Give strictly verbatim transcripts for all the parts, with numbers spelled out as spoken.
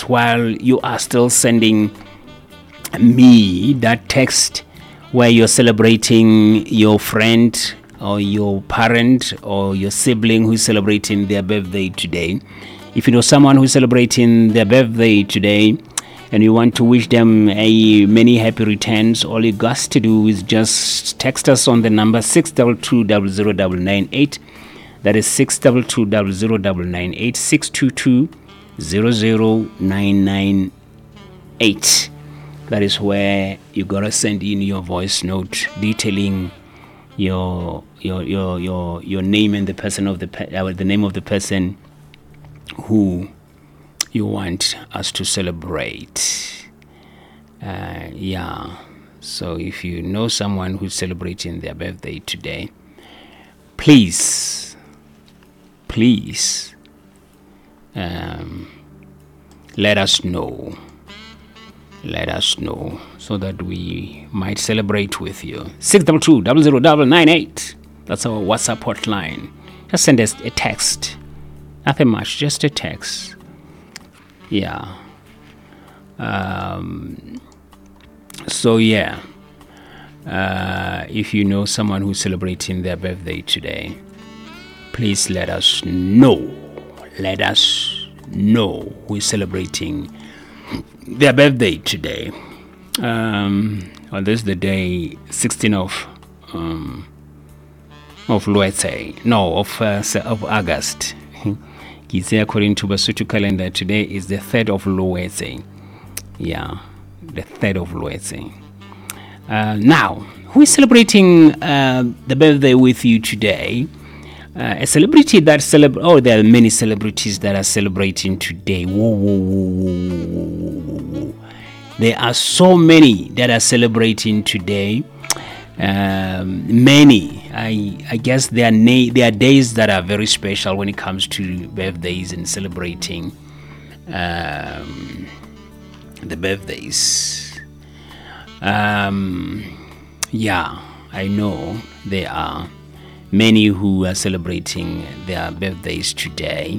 text while you are still sending me that text where you're celebrating your friend or your parent or your sibling who's celebrating their birthday today. If you know someone who's celebrating their birthday today and you want to wish them a many happy returns, all you got to do is just text us on the number six two two zero zero nine nine eight. That is six two two zero zero nine nine eight, six two two zero zero nine nine eight. That is where you gotta send in your voice note detailing your your your your your name and the person of the pe- uh, the name of the person who you want us to celebrate. Uh, yeah. So if you know someone who's celebrating their birthday today, please, please, um, let us know. Let us know so that we might celebrate with you. six two two zero zero nine nine eight. That's our WhatsApp hotline. Just send us a text. Nothing much, just a text. Yeah. Um, so, yeah. Uh, if you know someone who's celebrating their birthday today, please let us know. Let us know who is celebrating their birthday today. Um, well, this is the day sixteenth of um, of Luete. No, of uh, of August. According to Basotho calendar, today is the third of Luete. Yeah, the third of Luete. Uh, now, who is celebrating uh, the birthday with you today? Uh, a celebrity that celebrate. Oh, there are many celebrities that are celebrating today. Whoa, whoa, whoa, whoa, whoa, whoa, whoa. There are so many that are celebrating today. Um, many. I I guess there are na- there are days that are very special when it comes to birthdays and celebrating um, the birthdays. Um, yeah, I know there are many who are celebrating their birthdays today,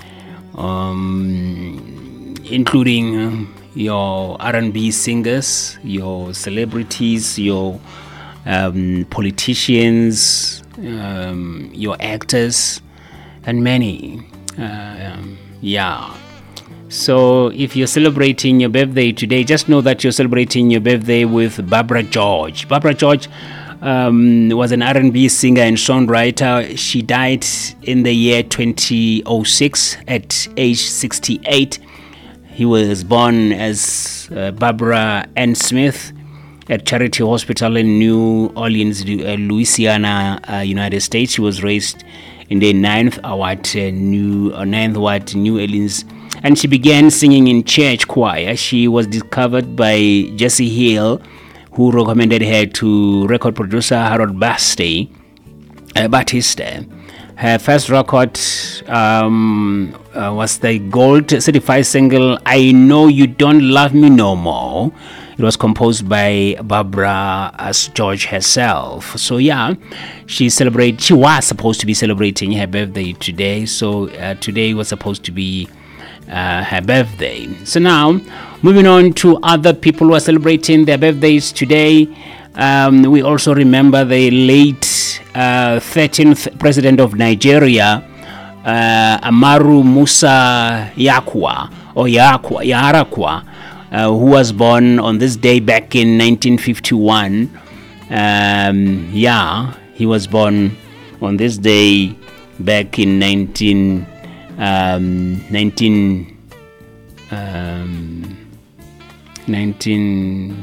um, including uh, your R and B singers, your celebrities, your um, politicians, um, your actors, and many. Uh, um, yeah. So if you're celebrating your birthday today, just know that you're celebrating your birthday with Barbara George. Barbara George Um, was an R and B singer and songwriter. She died in the year twenty oh six at age sixty-eight. He was born as uh, Barbara Ann Smith at Charity Hospital in New Orleans, uh, Louisiana, uh, United States. She was raised in the ninth Ward, uh, New uh, ninth Ward, New Orleans, and she began singing in church choir. She was discovered by Jesse Hill, who recommended her to record producer Harold Bastey, uh, Batiste. Her first record um, uh, was the gold certified single, I Know You Don't Love Me No More. It was composed by Barbara as George herself. So yeah, she celebrate. She was supposed to be celebrating her birthday today. So uh, today was supposed to be Uh, her birthday. So now, moving on to other people who are celebrating their birthdays today, um, we also remember the late uh, thirteenth president of Nigeria, uh, Amaru Musa Yakwa, or Yakwa, Yarakwa, uh, who was born on this day back in nineteen fifty-one. Um, yeah, he was born on this day back in nineteen Um, nineteen, um, nineteen,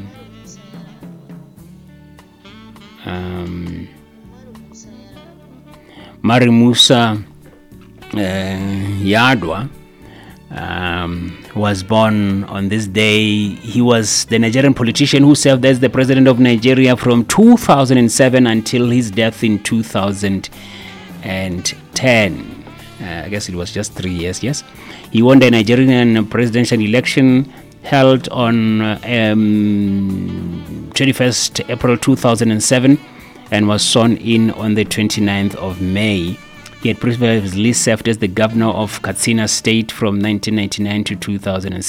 um, Mari Musa uh, Yadwa um, was born on this day. He was the Nigerian politician who served as the president of Nigeria from two thousand seven until his death in two thousand ten. Uh, I guess it was just three years, yes. He won the Nigerian presidential election held on uh, um, twenty-first April two thousand seven and was sworn in on the twenty-ninth of May. He had previously served as the governor of Katsina State from nineteen ninety-nine to two thousand